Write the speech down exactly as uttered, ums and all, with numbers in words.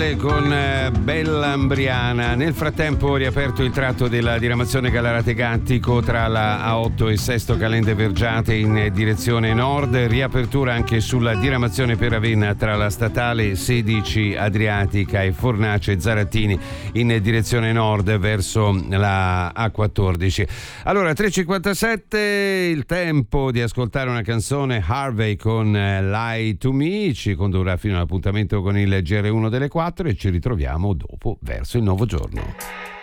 Sette con eh, Bella Ambriana. Nel frattempo riaperto il tratto della diramazione Gallarate-Gattico tra la A otto e Sesto Calende Vergiate in direzione nord, riapertura anche sulla diramazione per Ravenna tra la statale sedici Adriatica e Fornace Zarattini in direzione nord verso la A quattordici. Allora, tre e cinquantasette, il tempo di ascoltare una canzone, Harvey con eh, Lie to Me, ci condurrà fino all'appuntamento con il G R uno delle quattro e ci ritroviamo dopo verso il nuovo giorno.